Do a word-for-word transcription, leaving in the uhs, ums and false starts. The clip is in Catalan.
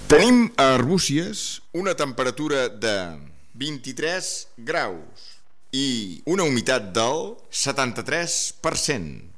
Tenim a Arbúcies una temperatura de vint-i-tres graus i una humitat del setanta-tres per cent.